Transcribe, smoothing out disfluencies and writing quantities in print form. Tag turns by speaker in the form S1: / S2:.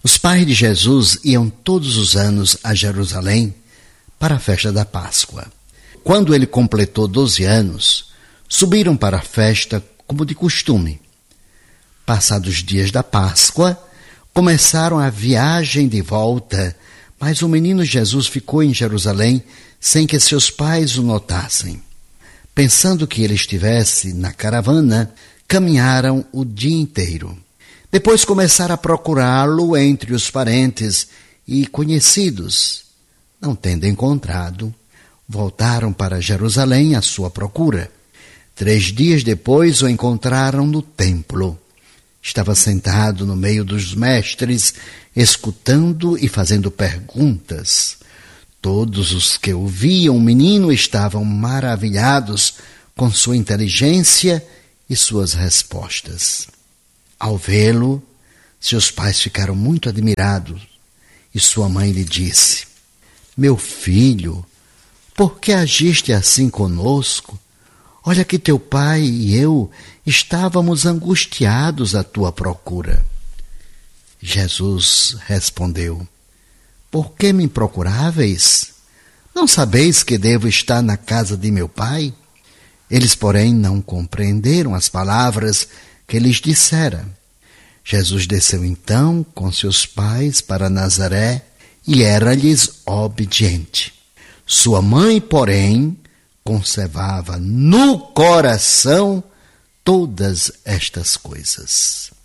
S1: Os pais de Jesus iam todos os anos a Jerusalém para a festa da Páscoa. Quando ele completou 12 anos, subiram para a festa como de costume. Passados os dias da Páscoa, começaram a viagem de volta, mas o menino Jesus ficou em Jerusalém sem que seus pais o notassem. Pensando que ele estivesse na caravana, caminharam o dia inteiro. Depois começaram a procurá-lo entre os parentes e conhecidos. Não tendo encontrado, voltaram para Jerusalém à sua procura. 3 dias depois o encontraram no templo. Estava sentado no meio dos mestres, escutando e fazendo perguntas. Todos os que ouviam o menino estavam maravilhados com sua inteligência e suas respostas. Ao vê-lo, seus pais ficaram muito admirados e sua mãe lhe disse: Meu filho, por que agiste assim conosco? Olha que teu pai e eu estávamos angustiados à tua procura. Jesus respondeu: Por que me procuráveis? Não sabeis que devo estar na casa de meu pai? Eles, porém, não compreenderam as palavras que lhes dissera. Jesus desceu então com seus pais para Nazaré e era-lhes obediente. Sua mãe, porém, conservava no coração todas estas coisas.